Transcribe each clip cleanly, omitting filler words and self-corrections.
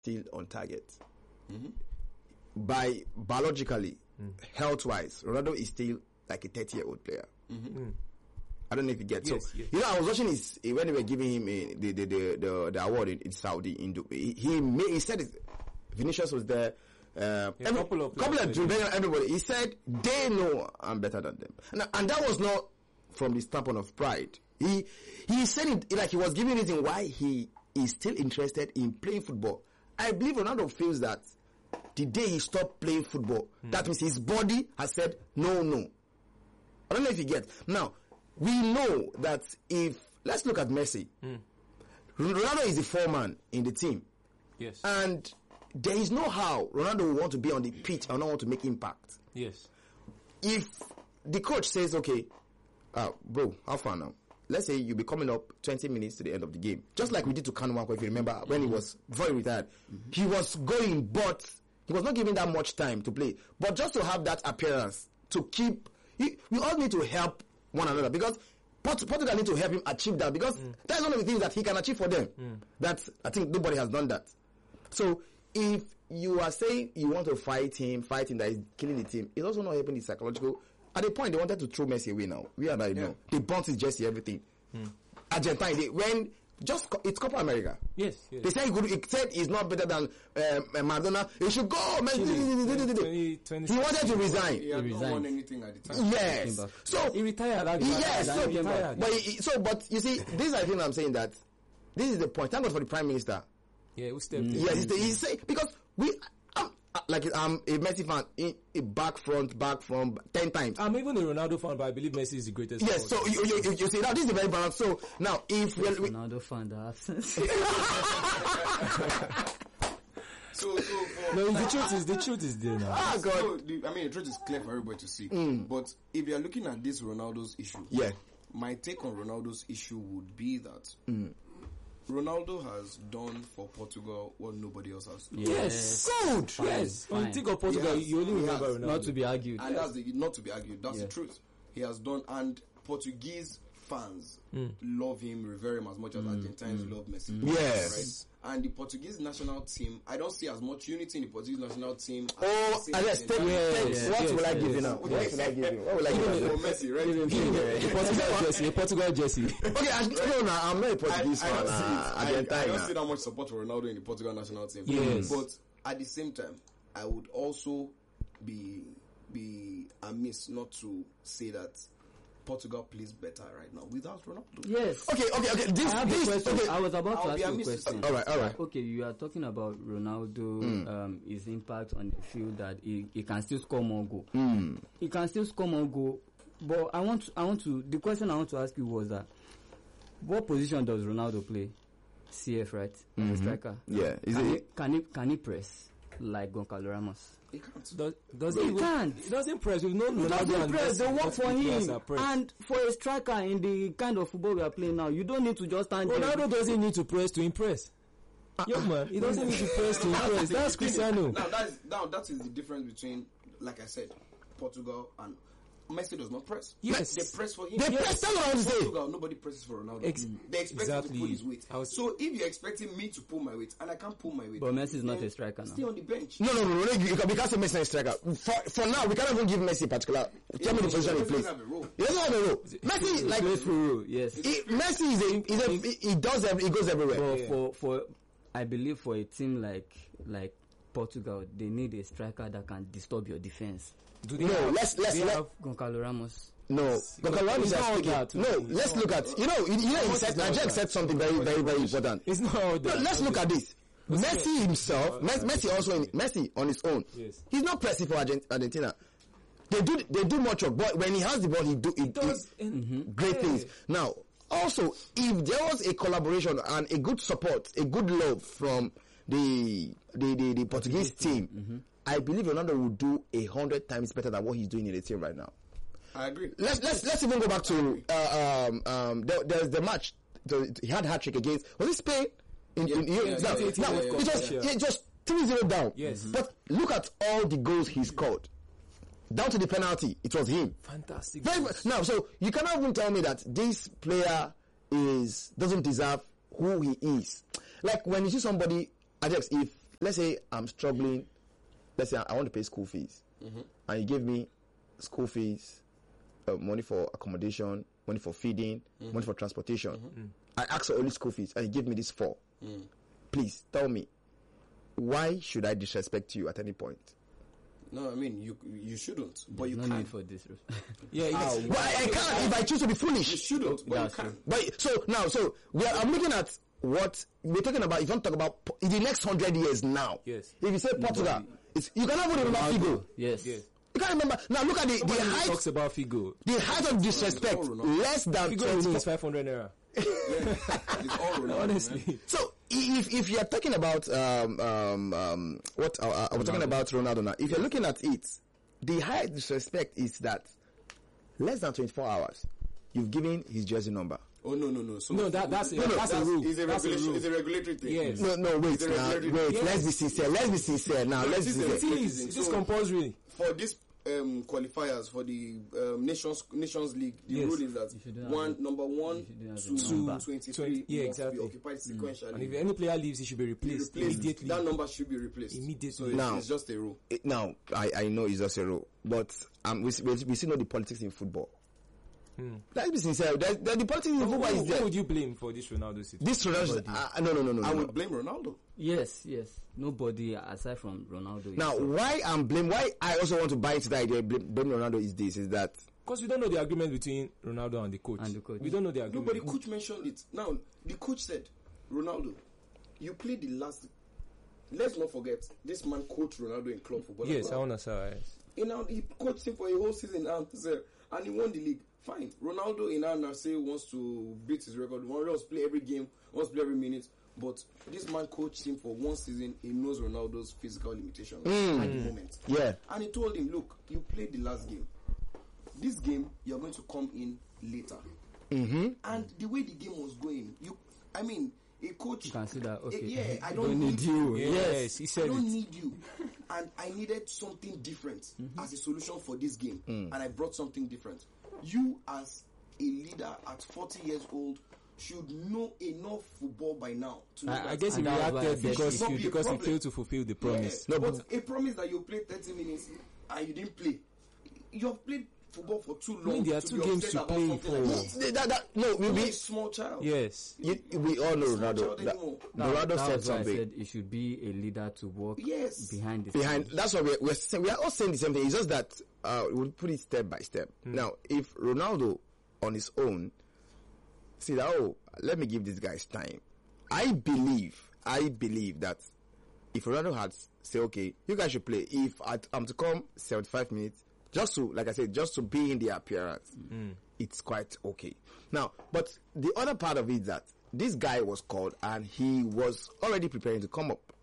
still on target. By biologically, health-wise, Ronaldo is still like a 30-year-old player. I don't know if you get. Yes, so yes. you know, I was watching his when they were giving him the award in Saudi. He said it, Vinicius was there. Couple of everybody. He said they know I'm better than them, and that was not from the standpoint of pride. He said it like he was giving reason why he is still interested in playing football. I believe Ronaldo feels that the day he stopped playing football, that means his body has said no. I don't know if you get. Now, we know that let's look at Messi. Ronaldo is the foreman in the team. Yes. And there is no how Ronaldo will want to be on the pitch and not want to make impact. Yes. If the coach says, okay, bro, how far now? Let's say you'll be coming up 20 minutes to the end of the game. Just like we did to Kanu Nwankwo, if you remember, when he was very retired. He was going, but he was not given that much time to play. But just to have that appearance, to keep... We all need to help one another, because Portugal need to help him achieve that, because that's one of the things that he can achieve for them. That I think nobody has done that. So if you are saying you want to fight him that is killing the team, it's also not helping the psychological. At the point they wanted to throw Messi away now. We are not know. They burnt his jersey, everything. Argentina, it's Copa America. Yes. They said he said he's not better than Maradona. He should go. He wanted to resign. He had not won anything at the time. Yes. So he retired. But you see, this is I think I'm saying that this is the point. Thank God for the Prime Minister. Yeah, who stepped in. Yes, he's saying, because I'm a Messi fan, back from 10 times. I'm even a Ronaldo fan, but I believe Messi is the greatest. Yes, so you see, now this is a very balance. So now, if Ronaldo fan, the absence. The truth is there now. Ah, God. So, the truth is clear for everybody to see. But if you are looking at this Ronaldo's issue, my take on Ronaldo's issue would be that Ronaldo has done for Portugal what nobody else has done. Yes. Good. Yes. When you think of Portugal, you only remember Ronaldo. Not to be argued. And that's not to be argued. That's the truth. He has done, and Portuguese fans love him, revere him as much as Argentines love Messi. Yes. Right? And the Portuguese national team, I don't see as much unity in the Portuguese national team. What will I give you now? What will I give you? What will I give you? For Messi, right? Portugal jersey. Okay, I'm not a Portuguese fan. I don't see that much support for Ronaldo in the Portugal national team. Yes. But at the same time, I would also be amiss not to say that Portugal plays better right now without Ronaldo. Yes. Okay. I was about to ask you a question. All right. Okay, you are talking about Ronaldo, his impact on the field, that he can still score more goal. He can still score more goal. But I want to. The question I want to ask you was that, what position does Ronaldo play? CF, right? As a striker. Yeah. Can he press like Goncalo Ramos? He can't. He can't. He doesn't press. We've known Ronaldo and press. They work for him. Press. And for a striker in the kind of football we are playing now, you don't need to just stand. Ronaldo doesn't need to press to impress. Young man, he doesn't need to press to impress. That's Cristiano. Now that is the difference between, like I said, Portugal and Messi does not press. Yes. They press for him. They press. That's what I want to say. Portugal, nobody presses for Ronaldo. They expect him to pull his weight. So if you're expecting me to pull my weight and I can't pull my weight, but Messi is not a striker now. Stay on the bench. No. We can't say Messi is a striker. For now, we can't even give Messi a particular. Tell me the position he plays. He doesn't have a role. Messi like role. Yes. Messi he goes everywhere. For I believe for a team like Portugal, they need a striker that can disturb your defense. Let's have Goncalo Ramos. No, Goncalo Ramos is that. No, let's look at he said Nigeria said something very, very, very important. It's not all that. No, let's look at this. Messi himself, Messi on his own. Yes. He's not pressing for Argentina. They do much work, but when he has the ball, he does great things. Now, also, if there was a collaboration and a good support, a good love from the Portuguese team, I believe Ronaldo will do 100 times better than what he's doing in the team right now. I agree. Let's even go back to there's the match. He had hat-trick against, was it Spain? It was 3-0 down. Yes. But look at all the goals he scored. Down to the penalty, it was him. Fantastic. Now, so you cannot even tell me that this player doesn't deserve who he is. Like when you see somebody, Ajax, if let's say I'm struggling. Let's say I want to pay school fees, and you give me school fees, money for accommodation, money for feeding, money for transportation. I ask for only school fees, and you give me this 4. Please tell me, why should I disrespect you at any point? No, I mean you shouldn't, but you no can. need for this. Yeah, But I can't if I choose to be foolish. You shouldn't, but you can. But so I'm looking at what we're talking about. If you want to talk about in the next 100 years now, Yes. If you say Portugal, you cannot even remember Figo. Yes. Yes. You can't remember. Now look at the Nobody height. talks about Figo. The height of disrespect, less than Figo only 20. is 500 naira. It's all Ronaldo, Honestly. man. So if you're talking about what we're talking about Ronaldo now, if you're looking at it, the high disrespect is that less than 24 hours, you've given his jersey number. Oh no. So No, that's a rule. It's a That's a regulation. rule. It's a regulatory thing. Yes. No, wait, It's a regulatory wait. thing. Let's be sincere. Now, let's be This is sincere. a- It is So- compulsory. For this qualifiers for the Nations League, the Yes. rule is that should do that. number 1 You should do that to as a number. 23 Yeah, must exactly. be occupied sequentially. And if any player leaves, he should be replaced immediately. That number should be replaced Immediately. So Now- it's just a rule. Now, I know it's just a rule, but we still know the politics in football. Let's be sincere. The politics in football is Who there. would you blame for this Ronaldo situation? This Ronaldo, no. I would blame Ronaldo. Yes. Nobody aside from Ronaldo. Now, why I also want to buy into the idea blame Ronaldo is that Because we don't know the agreement between Ronaldo and the coach. We don't know the No, agreement. but the coach mentioned it. Now, the coach said, Ronaldo, you played the last. Let's not forget, this man coached Ronaldo in club football. Yes, I understand. Yes. He coached him for a whole season and he won the league. Fine. Ronaldo in our say wants to beat his record. Wants to play every game, wants to play every minute. But this man coached him for one season. He knows Ronaldo's physical limitations at the moment. Yeah. And he told him, look, you played the last game. This game, you're going to come in later. And the way the game was going, a coach... You can see that, okay. Yeah, I don't need you. Yes, he said I don't it. need you. And I needed something different as a solution for this game. And I brought something different. You, as a leader at 40 years old, should know enough football by now to know I that guess he And that was why I reacted said because it should not be a he problem. failed to fulfill the promise. Yeah, but a promise that you play 30 minutes and you didn't play. You have played football for too long. I mean, there are to two be games upset to about play something like for. that. No, You're a small child. Yes. we all know It's not Ronaldo. child anymore. Ronaldo that said was why I something. said it should be a leader to work Yes. behind the Behind scenes. that's what we're saying. We are all saying the same thing. It's just that we'll put it step by step. Now, if Ronaldo on his own see that let me give these guys time. I believe that if Ronaldo had say, okay, you guys should play. If I'm to come 75 minutes, just to, like I said, just to be in the appearance, it's quite okay. Now, but the other part of it is that this guy was called and he was already preparing to come up,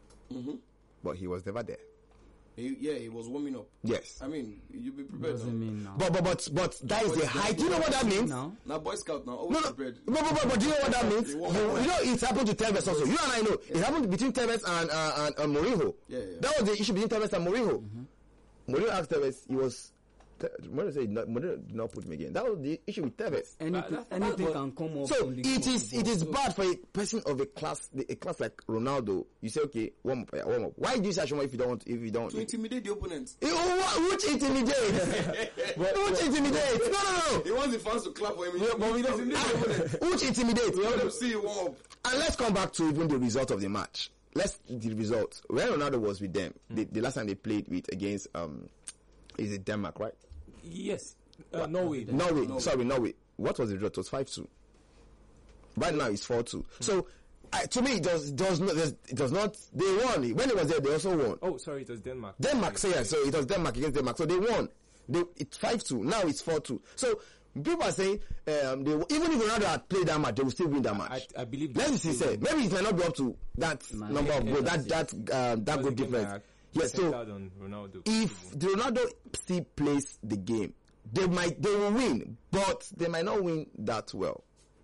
but he was never there. He was warming up. Yes. I mean, you be prepared. Doesn't mean now. But that is the height. Do you know what that means? Now, Now, Boy Scout now, always prepared. But do you know what that means? You You want know, it happened to Tevez also. You and I know. It happened between Tevez and Mourinho. Yeah. That was the issue between Tevez and Mourinho. Mourinho asked Tevez, Mourinho said, Mourinho did not put him again. That was the issue with Tevez. anything can come up. So from the game it of is football. bad for a person of a class like Ronaldo. You say, okay, warm up. Why do you say Ashima if you don't? To intimidate the opponent. Which intimidate? Which intimidate? No. He wants the fans to clap for him. but we don't- Intimidate the opponent. Which intimidate? Let them see you warm up. And let's come back to even the result of the match. The result. When Ronaldo was with them, the last time they played against is it Denmark, right? Yes. Norway. Norway. What was the result? It was 5-2. Right now it's 4-2. So to me, it does not. They won. When it was there, they also won. Oh, sorry, it was Denmark. So it was Denmark against Denmark. So they won. It's 5-2. Now it's 4-2. So people are saying even if Ronaldo had played that match, they will still win that match. I believe. Let's be sincere. Maybe it might not be up to that number of goals, that good difference. Yes. So if the Ronaldo still plays the game, they will win, but they might not win that well.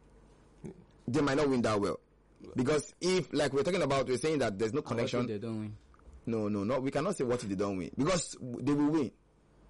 Because if, like we're talking about, we're saying that there's no connection. They don't win. No. We cannot say what if they don't win, because they will win.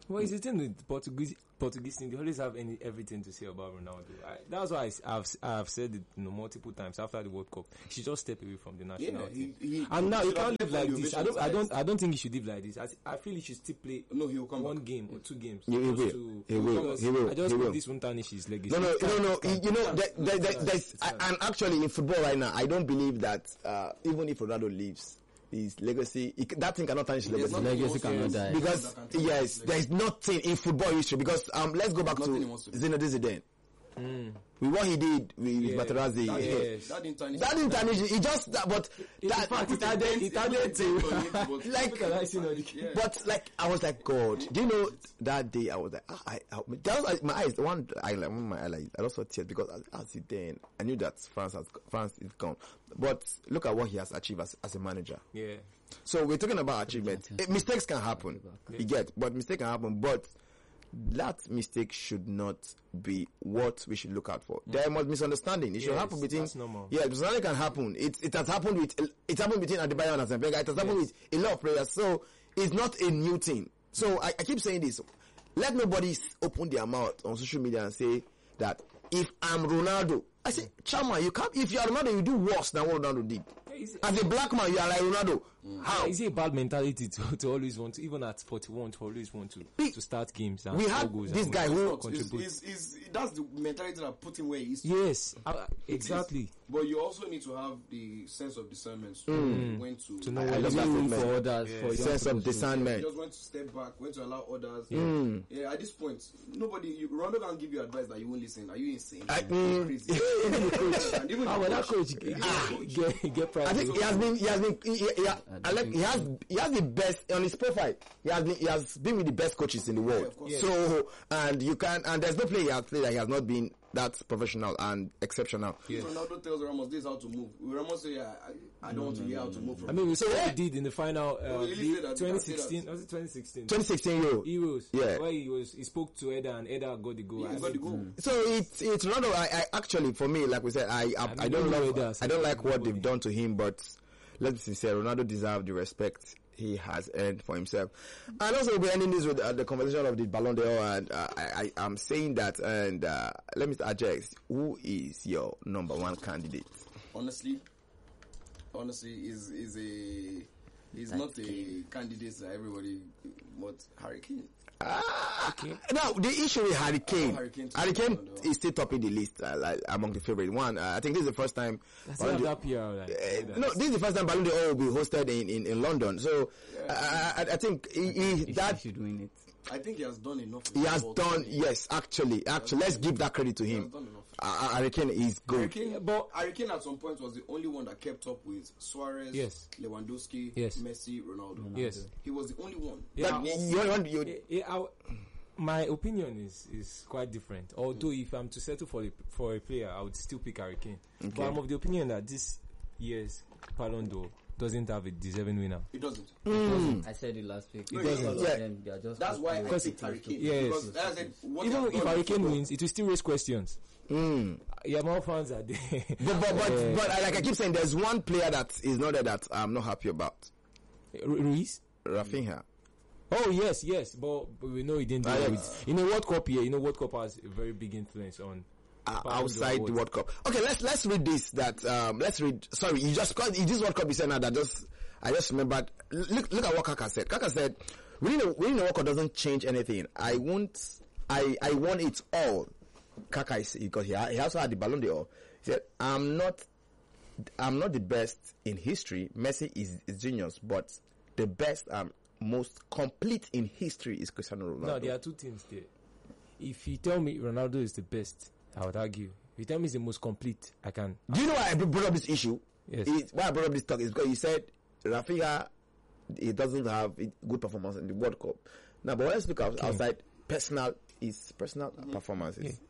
Well, it's the thing with Portuguese team. They always have everything to say about Ronaldo. That's why I've said it multiple times after the World Cup. He should just step away from the national team. And now he can't live like this. I don't think he should live like this. I feel he should still play. No, he will come one back. game or 2 games. He will. I just think this won't tarnish his legacy. No. You know, there's and actually in football right now, I don't believe that even if Ronaldo leaves, his legacy, that thing cannot tarnish his legacy. Legacy cannot die. Because yes, there is nothing in football history. Because let's go back to Zinedine Zidane. With what he did with Materazzi, that didn't tarnish it. He just but it added to like but like I was like, God, do you know that day I was like, that was my eyes, I also tears because as Zidane, I knew that France is gone. But look at what he has achieved as a manager. Yeah. So we're talking about achievement. Mistakes can happen. You get, but mistakes can happen. But that mistake should not be what we should look out for. There must be misunderstanding. It should happen between. That's normal. Yeah, misunderstanding can happen. It has happened between Adebayo and Asenpenga. It has happened with a lot of players. So it's not a new thing. So I keep saying this. Let nobody open their mouth on social media and say that if I'm Ronaldo, I say, Chama, you can't. If you are Ronaldo, you do worse than what Ronaldo did. As a black man, you are like Ronaldo. How? Is it a bad mentality to always want to, even at 41, to always want to start games? And we had this guy who contributes. That's the mentality that put him where he is. Yes, exactly. But you also need to have the sense of discernment to when to know I love that room statement. for others. For Sense of discernment. just want to step back, when to allow others. Yeah, at this point, Ronaldo can't give you advice that you won't listen. Are you insane? Crazy. Even That coach get I think he has the best on his profile. He has been with the best coaches in the world. So and there's no player he has played that he has not been that professional and exceptional. Ronaldo tells Ramos this is how to move. Ramos say, I don't want to hear how to move. I mean, we saw what he did in the final 2016. Was it 2016? 2016 Euros. Yeah. Where he spoke to Eder and Eder got the goal. He got the goal. So it's Ronaldo. I actually, for me, like we said, I don't like what they've done to him, but let's be sincere, Ronaldo deserves the respect he has earned for himself. And also we'll be ending this with the conversation of the Ballon d'Or, and I'm saying that, and let me start, Ajax, who is your number one candidate? Honestly, he's not a candidate that everybody, but Harry Kane. Okay. Now the issue with Harry Kane is still topping the list among the favorite one. I think this is the first time. No, this is the first time Ballon d'Or will be hosted in London. So I think that should win it. I think he has done enough. He has done, yes, actually, let's give that credit to him. Harry Kane is good. Harry Kane at some point was the only one that kept up with Suarez, Lewandowski, Messi, Ronaldo. Yes. He was the only one. My opinion is quite different. Although if I'm to settle for a player, I would still pick Harry Kane. Okay. But I'm of the opinion that this year's Ballon d'Or doesn't have a deserving winner. It doesn't. I said it last week. It doesn't. That's why I picked Harry Kane. Yes. Because even if Harry Kane wins, it will still raise questions. Yeah, more fans are there. but like I keep saying, there's one player that is not there that I'm not happy about. Ruiz? Rafinha. Oh yes, but we know he didn't do it. In a World Cup here, World Cup has a very big influence on outside the World Cup. Okay, let's read this. Let's read. Sorry, you just called this World Cup. You said now that I just remembered. Look at what Kaka said. Kaka said, winning the World Cup doesn't change anything. I won it all. Kaka is, because he also had the Ballon d'Or. He said, I'm not the best in history. Messi is genius, but the best, most complete in history is Cristiano Ronaldo. No, there are two things there. If you tell me Ronaldo is the best, I would argue. If you tell me he's the most complete, I can. Do you know why I brought up this issue? Yes. Why I brought up this talk is because you said Rafinha, he doesn't have good performance in the World Cup. Now, but let's look outside personal performances.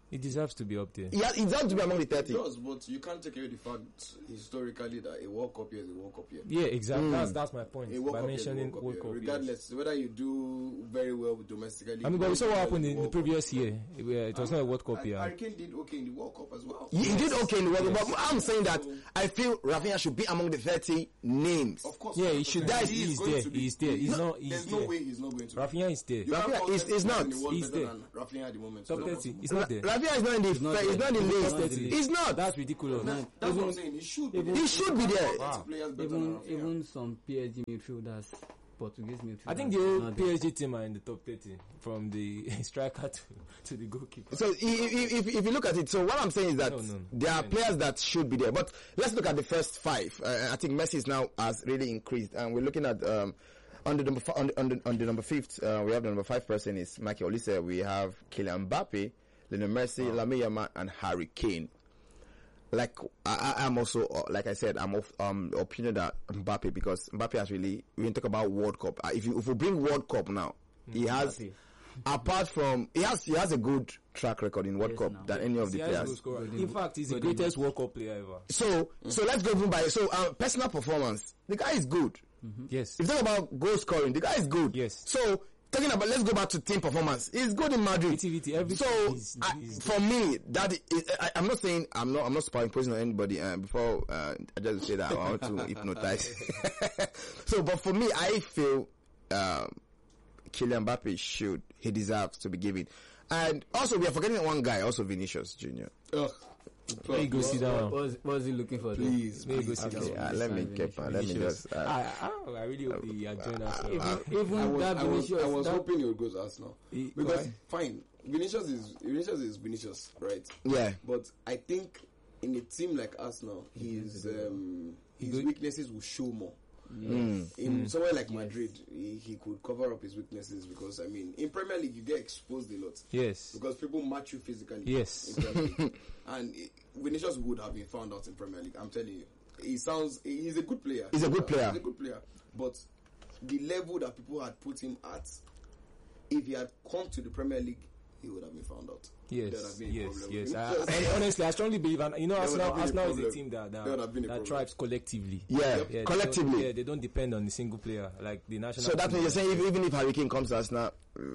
He deserves to be up there. Yeah, he deserves to be among the 30. He does, but you can't take away the fact historically that a World Cup year is a World Cup year. Yeah, exactly. That's my point. By mentioning World Cup, regardless whether you do very well domestically. I mean, but we saw what happened in the previous year. It was not a World Cup year. Harry Kane did okay in the World Cup as well. He did okay in the World Cup, but I'm saying that I feel Rafinha should be among the 30 names. Of course. Yeah, he should. He's there. He's there. There's no way he's not going to. Rafinha is there. Rafinha is not. He's there. Rafinha at the moment. Top 30. He's not there. Rafinha is not in the he's not in the list. He's not. That's ridiculous. That's what I'm saying. He should be there. Even some PSG midfielders, Portuguese midfielders. I think the whole PSG team are in the top 30 from the striker to the goalkeeper. So if you look at it, so what I'm saying is that there are players that should be there. But let's look at the first 5. I think Messi is now has really increased, and we're looking at on the number 5th. We have the number 5 person is Michael Olise. We have Kylian Mbappe, Lionel Messi, Lamine Yamal, and Harry Kane. Like I'm also, like I said, I'm of opinion that Mbappe, because Mbappe has really, when you talk about World Cup, if we bring World Cup now, he has, apart from, he has a good track record in World Cup than any of the players. In fact, he's the greatest World Cup player ever. So let's go by, personal performance, the guy is good. Yes. If you talk about goal scoring, the guy is good. Yes. So, talking about, let's go back to team performance. He's good in Madrid. For me, that is, I'm not saying I'm not superimposing on anybody. Before I just say that I want to hypnotize. But for me, I feel Kylian Mbappe he deserves to be given. And also, we are forgetting one guy, also Vinicius Junior. Let me go sit down. What was he looking for? Please, let me go sit down. Let me just. I really hope he joined us. I was hoping he would go to Arsenal because fine, Vinicius is Vinicius, right? Yeah. But I think in a team like Arsenal, his weaknesses will show more. In somewhere like Madrid, he could cover up his weaknesses because, I mean, in Premier League you get exposed a lot. Yes. Because people match you physically. Yes. In Premier League. And Vinicius would have been found out in Premier League. I'm telling you, he's a good player. He's a good player. But the level that people had put him at, if he had come to the Premier League, he would have been found out. Yes. And honestly, I strongly believe, and Arsenal is a team that thrives collectively. Yeah, collectively. They don't depend on a single player like the national. So that's what you're saying. Even if Harry Kane comes to Arsenal,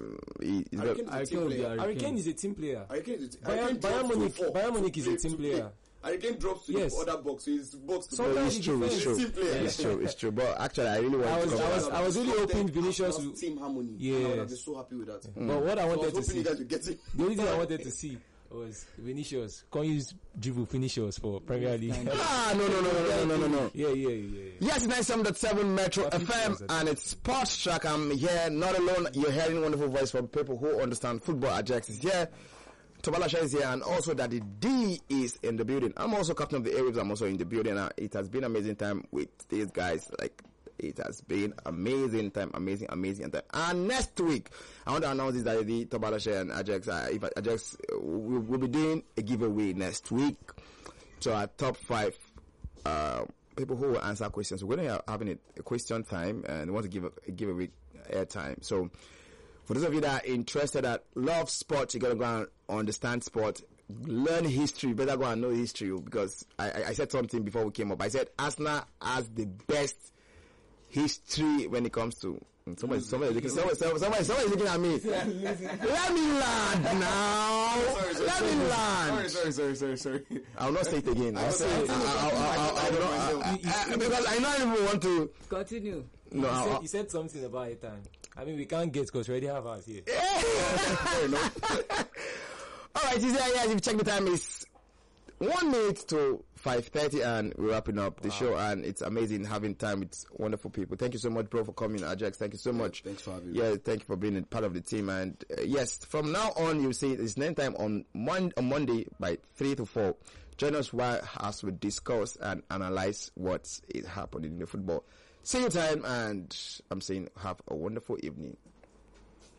Harry Kane is a team player. Bayern Munich is a team player. Harry Kane drops to the other box, so he's box to box. It's true. But actually, I really want to. I was really hoping Vinicius would team harmony. Yeah, I would have been so happy with that. But what I wanted to see, the only thing I wanted to see was Vinicius. Can't use dribble finishers for Premier League. No. Yeah. Yes, 97.7 Metro FM, and it's Sports Track. I'm here, not alone. You're hearing wonderful voice from people who understand football. Ajax is here. Tobalasha is here, and also that the D is in the building. I'm also captain of the Airwaves. I'm also in the building. It has been amazing time with these guys. Like, it has been amazing time, amazing time. And next week, I want to announce this that the Tobalasha and Ajax, Ajax will be doing a giveaway next week to our top 5 people who will answer questions. We're going to be having a question time, and we want to give a giveaway airtime. So, for those of you that are interested, that love sport, you got to go and understand sport, learn history, better go and know history, because I said something before we came up. I said Arsenal has the best history when it comes to... Somebody's looking at me. Let me land now. Let me land. Sorry. I'll not say it again. I'll because I don't even want to... Continue. No, he said something about it time. I mean, we can't get because we already have ours here. Alright, if you check the time, it's 1 minute to 5:30, and we're wrapping up the show, and it's amazing having time with wonderful people. Thank you so much, bro, for coming, Ajax. Thank you so much. Thanks for having me. Yeah, thank you for being a part of the team. And yes, from now on, you'll see it's 9 time on Monday by 3 to 4. Join us as we discuss and analyze what is happening in the football. See you time, and I'm saying have a wonderful evening.